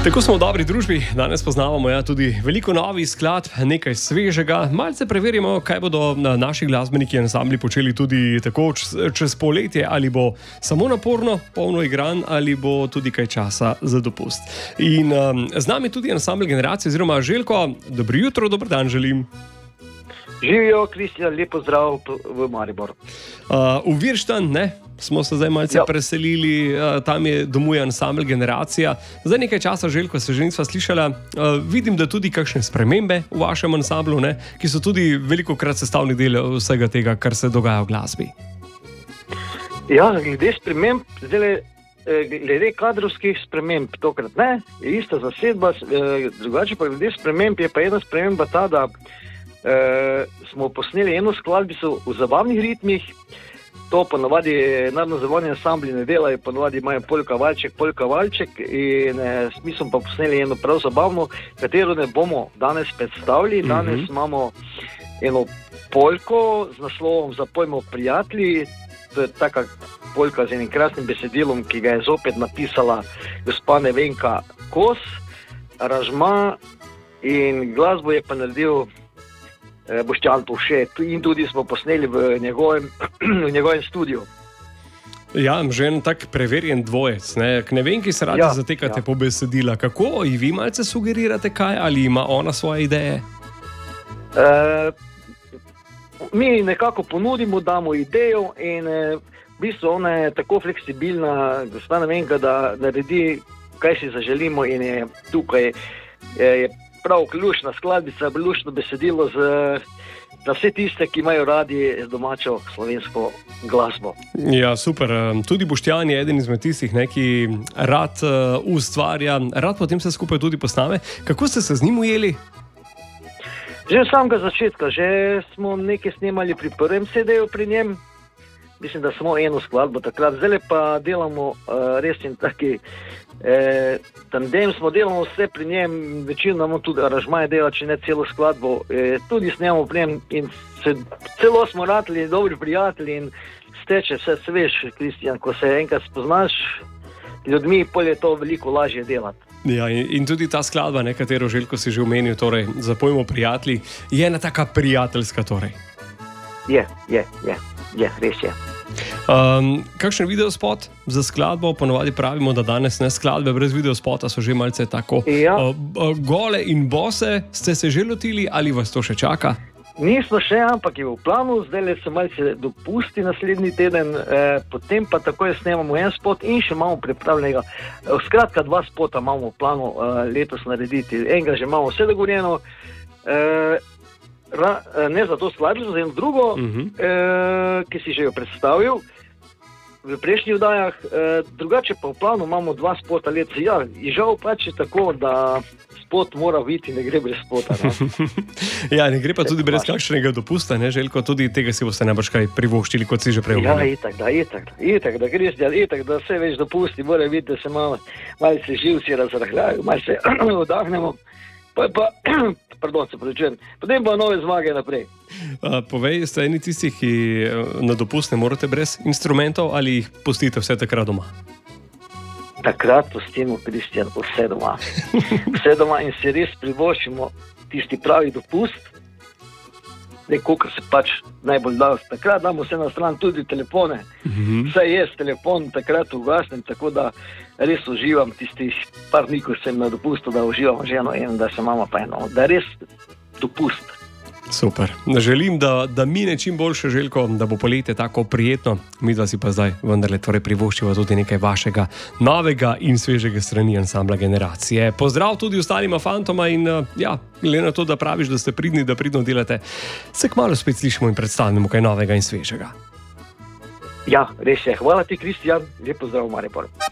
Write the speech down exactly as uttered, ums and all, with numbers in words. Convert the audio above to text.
Tako smo v dobri družbi, danes poznavamo ja, tudi veliko novih skladb, nekaj svežega. Malce preverimo, kaj bodo naši glasbeniki ansambli počeli tudi tako čez poletje, ali bo samo naporno, polno igran, ali bo tudi kaj časa za dopust. In um, z nami tudi ansambl Generacije, oziroma Željko, dobro jutro, dober dan želim. Živijo, Kristjan, lepo zdrav v Maribor. Uh, v Virštan, ne? Smo se zdaj malce ja. preselili, uh, tam je domuje ansambl Generacija. Zdaj nekaj časa, Željko, se že nisva slišala. Uh, vidim, da tudi kakšne spremembe v vašem ansamblu, ne? Ki so tudi velikokrat sestavni del vsega tega, kar se dogaja v glasbi. Ja, glede sprememb, zdaj glede kadrovskih sprememb, tokrat ne, je ista zasedba, drugače pa glede sprememb je pa ena sprememba ta, da Uh, smo posneli eno skladbico v zabavnih ritmih. To ponovadi narodno zabavni ansambli ne delajo, ponovadi imajo polka valček, polka valček in eh, mi smo pa posneli eno prav zabavno, katero ne bomo danes predstavili. Danes uh-huh. imamo eno polko z naslovom Zapojmo prijatelji. To je taka polka z enim krasnim besedilom, ki ga je zopet napisala gospa Nevenka Kos, aranžma in glasbo je pa naredil Boštjan Povše, in tudi smo posneli v njegovem, v njegovem studiu. Ja, že en tak preverjen dvojec, ne? K Nevenki se radi ja, zatekate ja. po besedila. Kako? I vi malce sugerirate kaj? Ali ima ona svoje ideje? E, mi nekako ponudimo, damo idejo in e, v bistvu ona je tako fleksibilna, gospa Nevenka, da naredi, kaj si zaželimo in je tukaj je, je prav lušna skladbica, lušno besedilo za, za vse tiste, ki imajo radi domačo slovensko glasbo. Ja, super. Tudi Boštjan je eden izmed tistih, ne, ki rad uh, ustvarja, rad potem se skupaj tudi posname. Kako ste se z njim ujeli? Že od samega začetka, že smo nekaj snemali pri prvem C D-ju pri njem. Mislim, da samo eno skladbo takrat. Zdaj pa delamo uh, res in taki eh, tandem, smo delamo vse pri njem, večino imamo tudi aranžmaje dela, če ne celo skladbo. Eh, tudi snemamo pri njem in se, celo smo ratili, dobri prijatelji in steče vse svež, Kristjan, ko se enkrat spoznaš ljudmi, pol je to veliko lažje delati. Ja, in, in tudi ta skladba, ne, katero Željko si že omenil, torej Zapojmo prijatelji, je ena taka prijateljska torej. Je, je, je, je, res je. Um, kakšen videospot za skladbo? Ponovadi pravimo, da danes ne skladbe brez videospota so že malce tako ja. uh, gole in bose. Ste se že lotili ali vas to še čaka? Nismo še, ampak je v planu. Zdaj se malce dopusti naslednji teden, eh, potem pa takoj snemamo en spot in še imamo pripravljenega. Eh, skratka, dva spota imamo v planu eh, letos narediti. Enega že imamo vse dogovorjeno. Eh, Ra, ne za to skladbico, za eno drugo, uh-huh. eh, ki si že jo predstavil v prejšnjih vdajah. Eh, drugače pa v planu imamo dva spota let. Ja, žal pač je tako, da spot mora biti, ne gre brez spota. No? Ja, ne gre pa tudi brez kakšnega dopusta, ne, Željko? Tudi tega si boste najbrž kaj privoščili, kot si že prej omenil. Ja, itak, da, itak, itak, da greš, da, itak, da vse več dopusti, mora biti, da se malo, malo se živci razrahljajo, malo se vdahnemo. Pa, pa, pardon, se pravičujem, potem pa nove zmage naprej. Uh, povej, ste eni tistih, ki na dopust ne morate brez instrumentov ali jih pustite vse takrat doma? Takrat pustimo, Kristjan, vse doma. Vse doma in se res privoščimo tisti pravi dopust, neko, kar se pač najbolj da. Takrat damo vse na stran, tudi telefone. Uh-huh. Vse je s telefon, takrat ugasnem, tako da res uživam tistih par dni, ko sem na dopustu, da uživam ženo in da se mama pa eno. Da res dopust. Super. Želim, da, da mine čim boljše, Željko, da bo poletje tako prijetno. Midva si pa zdaj vendarle torej privoščiva tudi nekaj vašega novega in svežega strani ansambla Generacije. Pozdrav tudi ostalima fantoma in ja, glede na to, da praviš, da ste pridni, da pridno delate, se kmalu spet slišimo in predstavimo kaj novega in svežega. Ja, res je. Hvala ti, Kristjan. Lep pozdrav v Mariboru.